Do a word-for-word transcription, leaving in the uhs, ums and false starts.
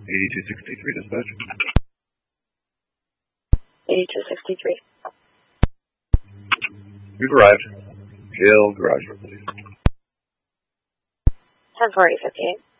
eighty-two sixty-three, dispatch. eighty-two sixty-three. We've arrived. Jail garage. ten forty fifty-eight.